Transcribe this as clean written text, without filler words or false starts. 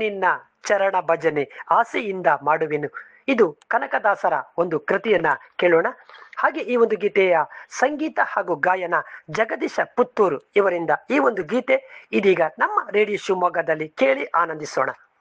ನಿನ್ನ ಚರಣ ಭಜನೆ ಆಸೆಯಿಂದ ಮಾಡುವೆನು. ಇದು ಕನಕದಾಸರ ಒಂದು ಕೃತಿಯನ್ನ ಕೇಳೋಣ. ಹಾಗೆ ಈ ಒಂದು ಗೀತೆಯ ಸಂಗೀತ ಹಾಗೂ ಗಾಯನ ಜಗದೀಶ ಪುತ್ತೂರು ಇವರಿಂದ ಈ ಒಂದು ಗೀತೆ ಇದೀಗ ನಮ್ಮ ರೇಡಿಯೋ ಶಿವಮೊಗ್ಗದಲ್ಲಿ ಕೇಳಿ ಆನಂದಿಸೋಣ.